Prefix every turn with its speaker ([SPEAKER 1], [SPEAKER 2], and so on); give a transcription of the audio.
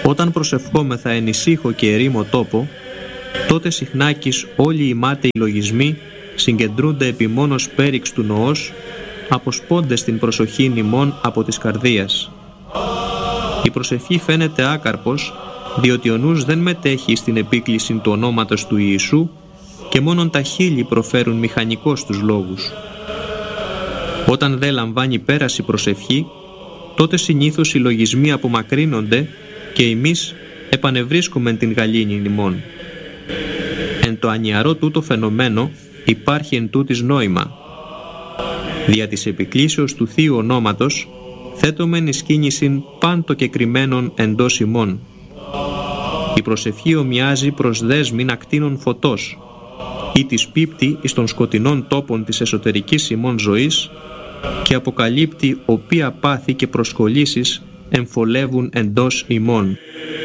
[SPEAKER 1] Όταν προσευχόμεθα εν ησύχο και ερήμο τόπο, τότε συχνάκης όλοι οι μάταιοι λογισμοί συγκεντρούνται επί μόνος πέριξ του νοός, αποσπώντες την προσοχή ημών από της καρδίας. Η προσευχή φαίνεται άκαρπος, διότι ο νους δεν μετέχει στην επίκληση του ονόματος του Ιησού και μόνον τα χείλη προφέρουν μηχανικώς τους λόγους. Όταν δεν λαμβάνει πέραση προσευχή, τότε συνήθως οι λογισμοί απομακρύνονται και εμείς επανευρίσκουμε την γαλήνη ημών. Εν το ανιαρό τούτο φαινομένο υπάρχει εν τούτης νόημα. Δια της επικλήσεως του Θείου Ονόματος θέτομεν εις κίνησιν πάντο κεκριμένον εντός ημών. Η προσευχή ομοιάζει προς δέσμην ακτίνων φωτός ή της πίπτει εις των σκοτεινών τόπων της εσωτερικής ημών ζωής και αποκαλύπτει οποία πάθη και προσκολήσεις εμφολεύουν εντός ημών.